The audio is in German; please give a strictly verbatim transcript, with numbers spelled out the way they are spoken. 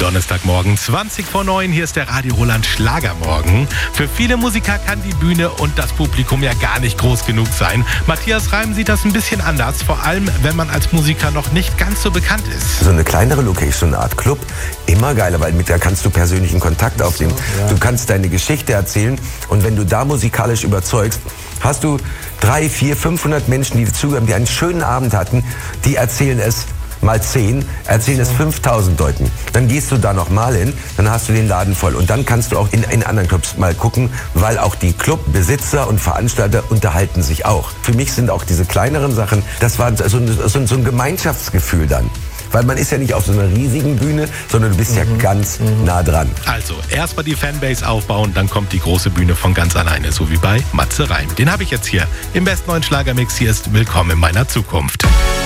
Donnerstagmorgen, zwanzig vor neun, hier ist der Radio Roland Schlagermorgen. Für viele Musiker kann die Bühne und das Publikum ja gar nicht groß genug sein. Matthias Reim sieht das ein bisschen anders, vor allem wenn man als Musiker noch nicht ganz so bekannt ist. So eine kleinere Location, so eine Art Club, immer geiler, weil mit der kannst du persönlichen Kontakt aufnehmen. So, ja. Du kannst deine Geschichte erzählen und wenn du da musikalisch überzeugst, hast du drei, vier, fünfhundert Menschen, die zugehören, die einen schönen Abend hatten, die erzählen es mal zehn, erzählen es fünftausend Leuten. Dann gehst du da noch mal hin, dann hast du den Laden voll. Und dann kannst du auch in, in anderen Clubs mal gucken, weil auch die Clubbesitzer und Veranstalter unterhalten sich auch. Für mich sind auch diese kleineren Sachen, das war so ein, so, so ein Gemeinschaftsgefühl dann. Weil man ist ja nicht auf so einer riesigen Bühne, sondern du bist mhm. ja ganz mhm. nah dran. Also, erst mal die Fanbase aufbauen, dann kommt die große Bühne von ganz alleine, so wie bei Matze Reim. Den habe ich jetzt hier im besten neuen Schlagermix. Hier ist Willkommen in meiner Zukunft.